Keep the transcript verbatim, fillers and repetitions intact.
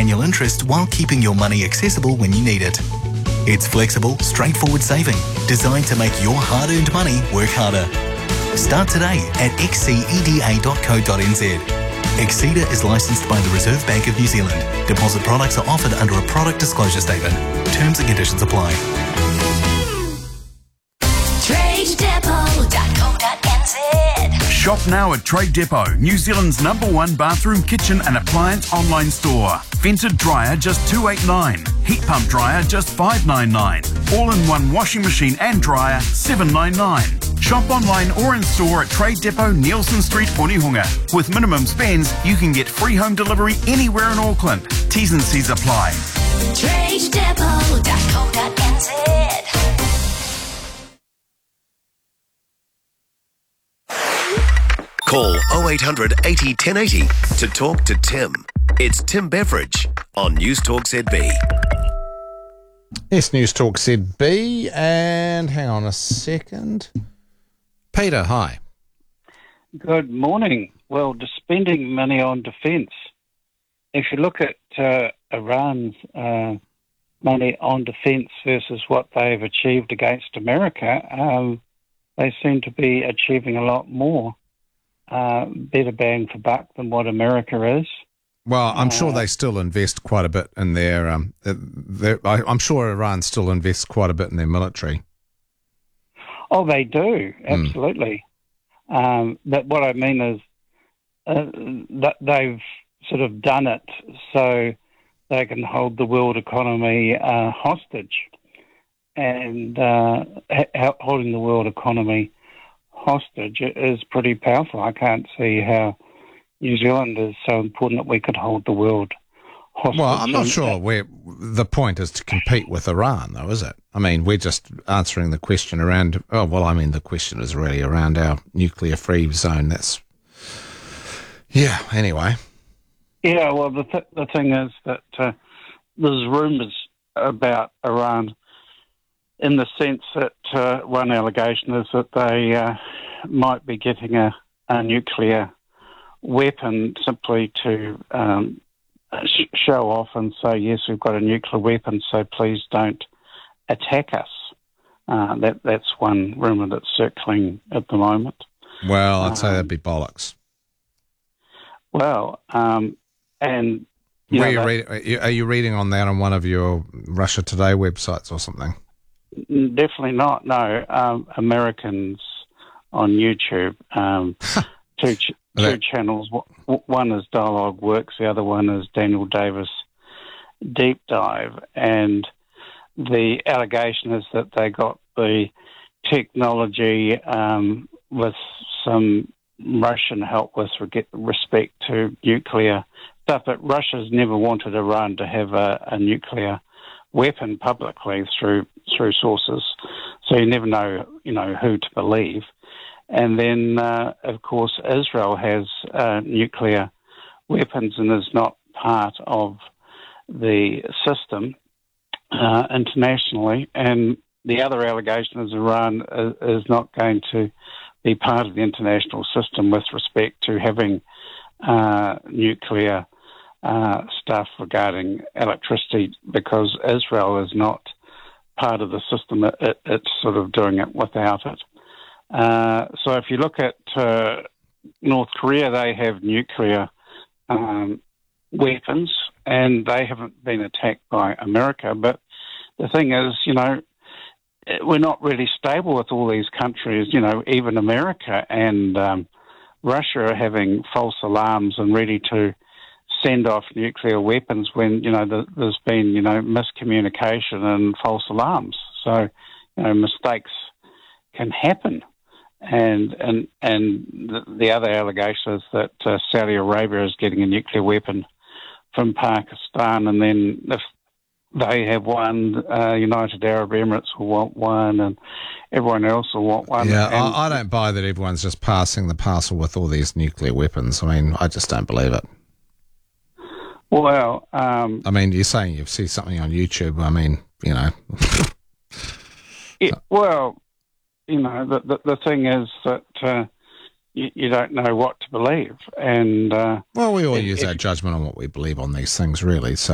annual interest while keeping your money accessible when you need it. It's flexible, straightforward saving, designed to make your hard-earned money work harder. Start today at x c e d a dot co dot n z. Exceeda is licensed by the Reserve Bank of New Zealand. Deposit products are offered under a product disclosure statement. Terms and conditions apply. trade depot dot co dot n z. Shop now at Trade Depot, New Zealand's number one bathroom, kitchen and appliance online store. Vented dryer just two hundred eighty-nine dollars. Heat pump dryer just five hundred ninety-nine dollars. All-in-one washing machine and dryer seven hundred ninety-nine dollars. Shop online or in store at Trade Depot, Nielsen Street, Onehunga. With minimum spends, you can get free home delivery anywhere in Auckland. T's and C's apply. trade depot dot co dot n z. Call oh eight hundred eighty ten eighty to talk to Tim. It's Tim Beveridge on News Talk Z B. Yes, News Talk Z B, and hang on a second. Peter, hi. Good morning. Well, just spending money on defence. If you look at uh, Iran's uh, money on defence versus what they've achieved against America, um, they seem to be achieving a lot more. Uh, better bang for buck than what America is. Well, I'm uh, sure they still invest quite a bit in their. Um, their I, I'm sure Iran still invests quite a bit in their military. Oh, they do, absolutely. Mm. Um, but what I mean is uh, that they've sort of done it so they can hold the world economy uh, hostage. And uh, ha- holding the world economy hostage is pretty powerful. I can't see how New Zealand is so important that we could hold the world hostage. Well, I'm not and, sure where the point is to compete with Iran, though, is it? I mean, we're just answering the question around, oh, well, I mean, the question is really around our nuclear-free zone. That's, yeah, anyway. Yeah, well, the, th- the thing is that uh, there's rumours about Iran in the sense that uh, one allegation is that they uh, might be getting a, a nuclear weapon simply to um, sh- show off and say, yes, we've got a nuclear weapon, so please don't attack us. Uh, that that's one rumour that's circling at the moment. Well, I'd say um, that'd be bollocks. Well, um, and... You Where know, you that, read, are you reading on that on one of your Russia Today websites or something? Definitely not, no. Um, Americans on YouTube, um, two, ch- two channels. W- one is Dialogue Works, the other one is Daniel Davis Deep Dive. And the allegation is that they got the technology um, with some Russian help with reg- respect to nuclear stuff. But Russia's never wanted Iran to have a, a nuclear weapon publicly through through sources, so you never know, you know, who to believe. And then, uh, of course, Israel has uh, nuclear weapons and is not part of the system uh, internationally. And the other allegation is Iran is, is not going to be part of the international system with respect to having uh, nuclear uh, stuff regarding electricity, because Israel is not part of the system. It, it's sort of doing it without it. Uh, so if you look at uh, North Korea, they have nuclear um, weapons and they haven't been attacked by America. But the thing is, you know, we're not really stable with all these countries. You know, even America and um, Russia are having false alarms and ready to send off nuclear weapons when, you know, the, there's been, you know, miscommunication and false alarms. So, you know, mistakes can happen. And and and the, the other allegation is that uh, Saudi Arabia is getting a nuclear weapon from Pakistan, and then if they have one, uh, United Arab Emirates will want one, and everyone else will want one. Yeah, and, I, I don't buy that everyone's just passing the parcel with all these nuclear weapons. I mean, I just don't believe it. Well, um, I mean, you're saying you've seen something on YouTube. I mean, you know. it, well, you know, the, the, the thing is that uh, you, you don't know what to believe. And uh, well, we all if, use if, our judgment on what we believe on these things, really. So